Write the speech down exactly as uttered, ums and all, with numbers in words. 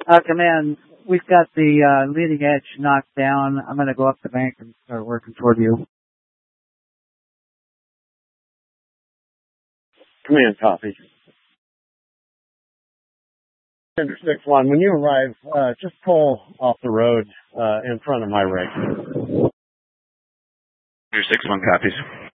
Uh, command, we've got the uh, leading edge knocked down. I'm going to go up the bank and start working toward you. Command, copy. Center six one, when you arrive, uh, just pull off the road uh, in front of my rig. Center six one copies.